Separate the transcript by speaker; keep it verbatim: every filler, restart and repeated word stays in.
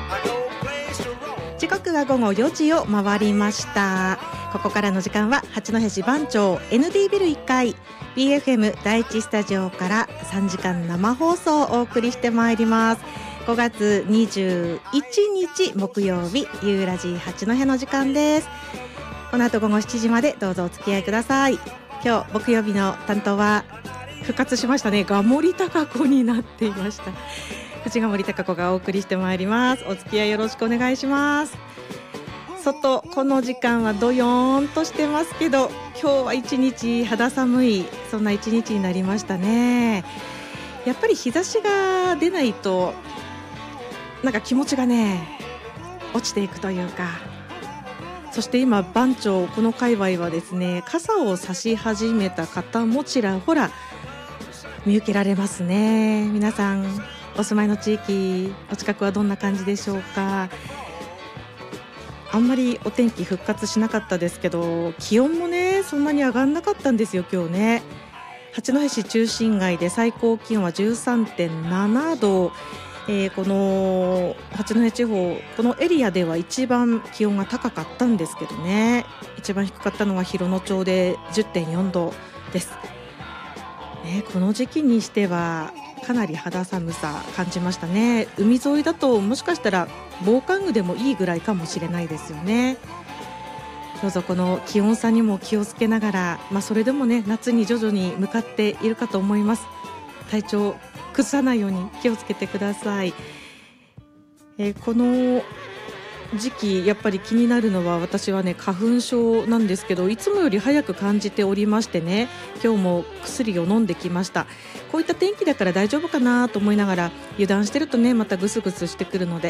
Speaker 1: 時刻は午後よじを回りました。ここからの時間は八戸市番町 エヌディー ビルいっかい ビーエフエム 第一スタジオからさんじかん生放送をお送りしてまいります。ごがつにじゅういちにち木曜日、ゆうラジ八戸の時間です。この後午後しちじまでどうぞお付き合いください。今日木曜日の担当は復活しましたね。ガモリタカ子になっていました。藤ヶ森貴子がお送りしてまいります。お付き合いよろしくお願いします。外この時間はどよーんとしてますけど、今日は一日肌寒い、そんな一日になりましたね。やっぱり日差しが出ないとなんか気持ちがね落ちていくというか、そして今番町この界隈はですね、傘を差し始めた方もちらほら見受けられますね。皆さんお住まいの地域、お近くはどんな感じでしょうか。あんまりお天気復活しなかったですけど、気温もねそんなに上がんなかったんですよ今日ね。八戸市中心街で最高気温は じゅうさんてんななど、えー、この八戸地方このエリアでは一番気温が高かったんですけどね、一番低かったのは広野町で じゅってんよんどです、ね、この時期にしてはかなり肌寒さ感じましたね。海沿いだともしかしたら防寒具でもいいぐらいかもしれないですよね。どうぞこの気温差にも気をつけながら、まあ、それでもね夏に徐々に向かっているかと思います。体調崩さないように気をつけてください。えー、この時期やっぱり気になるのは、私はね花粉症なんですけど、いつもより早く感じておりましてね、今日も薬を飲んできました。こういった天気だから大丈夫かなと思いながら油断してるとねまたグスグスしてくるので、